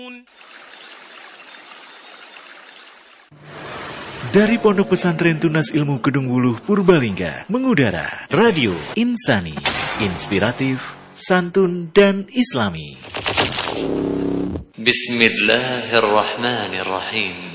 Dari Pondok Pesantren Tunas Ilmu Kedung Wuluh Purbalingga mengudara Radio Insani, inspiratif, santun dan islami. Bismillahirrahmanirrahim.